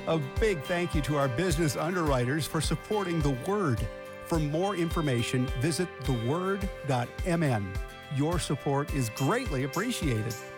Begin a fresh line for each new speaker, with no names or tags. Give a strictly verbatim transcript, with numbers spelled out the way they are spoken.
A big thank you to our business underwriters for supporting The Word. For more information, visit the word dot m n. Your support is greatly appreciated.